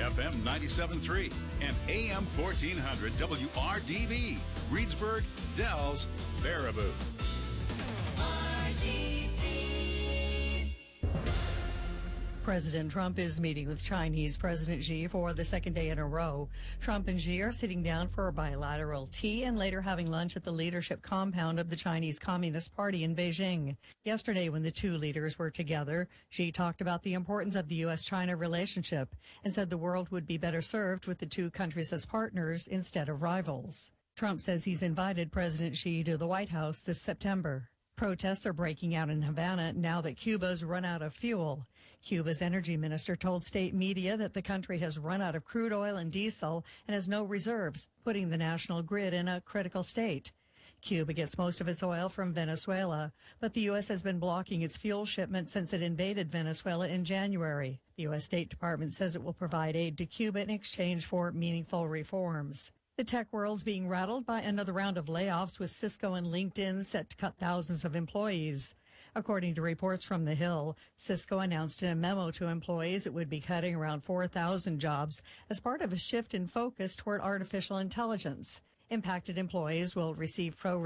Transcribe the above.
FM 97.3 and AM 1400 WRDV, Reedsburg, Dells, Baraboo. President Trump is meeting with Chinese President Xi for the second day in a row. Trump and Xi are sitting down for a bilateral tea and later having lunch at the leadership compound of the Chinese Communist Party in Beijing. Yesterday, when the two leaders were together, Xi talked about the importance of the U.S.-China relationship and said the world would be better served with the two countries as partners instead of rivals. Trump says he's invited President Xi to the White House this September. Protests are breaking out in Havana now that Cuba's run out of fuel. Cuba's energy minister told state media that the country has run out of crude oil and diesel and has no reserves, putting the national grid in a critical state. Cuba gets most of its oil from Venezuela, but the U.S. has been blocking its fuel shipments since it invaded Venezuela in January. The U.S. State Department says it will provide aid to Cuba in exchange for meaningful reforms. The tech world's being rattled by another round of layoffs, with Cisco and LinkedIn set to cut thousands of employees. According to reports from The Hill, Cisco announced in a memo to employees it would be cutting around 4,000 jobs as part of a shift in focus toward artificial intelligence. Impacted employees will receive pro